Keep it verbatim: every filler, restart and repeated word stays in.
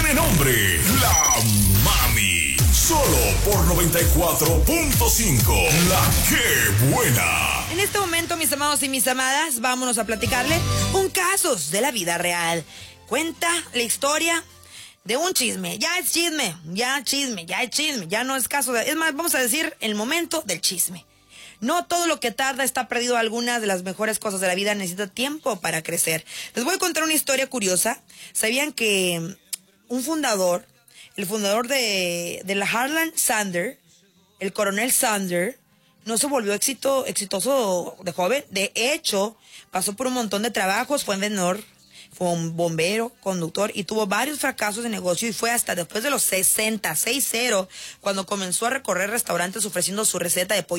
tiene nombre, La Mami. Solo por noventa y cuatro punto cinco. La que buena. En este momento, mis amados y mis amadas, vámonos a platicarle un caso de la vida real. Cuenta la historia de un chisme. Ya es chisme, ya chisme, ya es chisme, ya no es caso de... Es más, vamos a decir el momento del chisme. No todo lo que tarda está perdido. Algunas de las mejores cosas de la vida necesita tiempo para crecer. Les voy a contar una historia curiosa. ¿Sabían que un fundador, el fundador de, de la Harlan Sanders, el coronel Sanders, no se volvió éxito, exitoso de joven? De hecho, pasó por un montón de trabajos, fue vendedor, fue un bombero, conductor, y tuvo varios fracasos de negocio, y fue hasta después de los sesenta, seis cero, cuando comenzó a recorrer restaurantes ofreciendo su receta de pollo